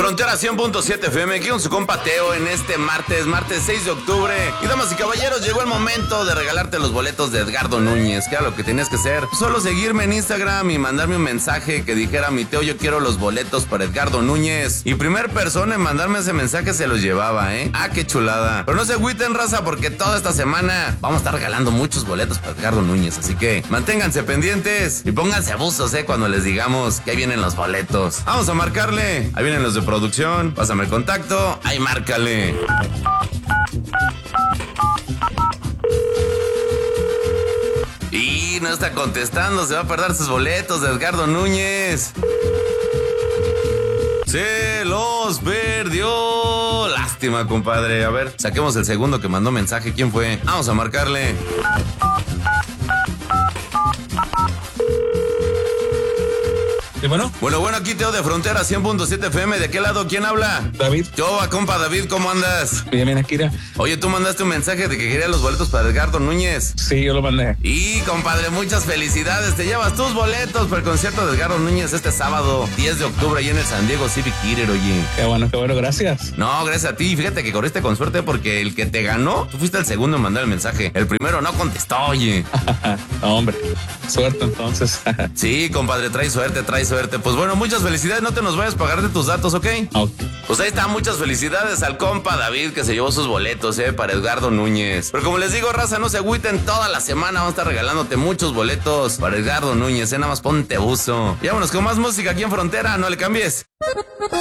Frontera 100.7 FM, aquí con su compa Teo en este martes 6 de octubre. Y damas y caballeros, llegó el momento de regalarte los boletos de Edgardo Núñez. Que era lo que tenías que hacer. Solo seguirme en Instagram y mandarme un mensaje que dijera: mi Teo, yo quiero los boletos para Edgardo Núñez. Y primer persona en mandarme ese mensaje se los llevaba, Ah, qué chulada. Pero no se agüiten, raza, porque toda esta semana vamos a estar regalando muchos boletos para Edgardo Núñez. Así que manténganse pendientes y pónganse buzos, cuando les digamos que ahí vienen los boletos. Vamos a marcarle. Ahí vienen los de producción. Pásame el contacto. Ahí márcale. Y no está contestando. Se va a perder sus boletos de Edgardo Núñez. Se los perdió. Lástima, compadre. A ver, saquemos el segundo que mandó mensaje. ¿Quién fue? Vamos a marcarle. ¿Sí, bueno? Bueno, aquí Teo de Frontera 100.7 FM. ¿De qué lado? ¿Quién habla? David. Yo, compa David, ¿cómo andas? Bien, Akira. Oye, tú mandaste un mensaje de que querías los boletos para Edgardo Núñez. Sí, yo lo mandé. Y, compadre, muchas felicidades. Te llevas tus boletos para el concierto de Edgardo Núñez este sábado 10 de octubre ahí en el San Diego Civic Theater, oye. Qué bueno, gracias. No, gracias a ti. Fíjate que corriste con suerte porque el que te ganó, tú fuiste el segundo en mandar el mensaje. El primero no contestó, oye. No, hombre. Suerte, entonces. Sí, compadre, trae suerte. Pues bueno, muchas felicidades. No te nos vayas a pagar de tus datos, ¿ok? Ok. Pues ahí está, muchas felicidades al compa David que se llevó sus boletos, para Edgardo Núñez. Pero como les digo, raza, no se agüiten, toda la semana vamos a estar regalándote muchos boletos para Edgardo Núñez, nada más ponte buzo. Y vámonos con más música aquí en Frontera, no le cambies.